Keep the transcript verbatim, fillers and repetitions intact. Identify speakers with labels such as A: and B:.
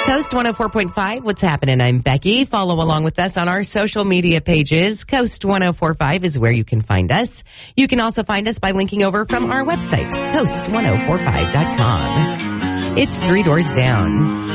A: Coast one oh four point five, what's happening? I'm Becky. Follow along with us on our social media pages. Coast one oh four point five is where you can find us. You can also find us by linking over from our website, coast ten forty-five dot com. It's Three Doors Down.